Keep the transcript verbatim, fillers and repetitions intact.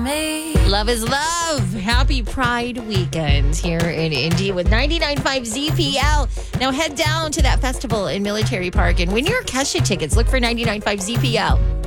Love is love. Happy Pride weekend here in Indy with ninety-nine point five Z P L. Now head down to that festival in Military Park and win your Kesha tickets. Look for ninety-nine point five Z P L.